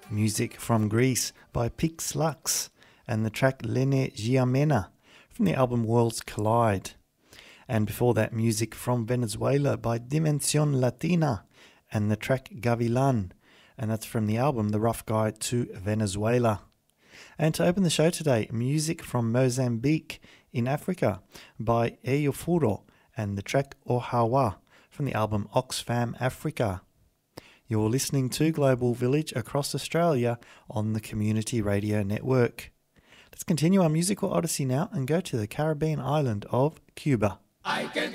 Music from Greece by Pix Lux and the track Lene Giamena from the album Worlds Collide. And before that, music from Venezuela by Dimension Latina and the track Gavilan, and that's from the album The Rough Guide to Venezuela. And to open the show today, music from Mozambique in Africa by Eyofuro and the track Ohawa from the album Oxfam Africa. You're listening to Global Village across Australia on the Community Radio Network. Let's continue our musical odyssey now and go to the Caribbean island of Cuba. Hay que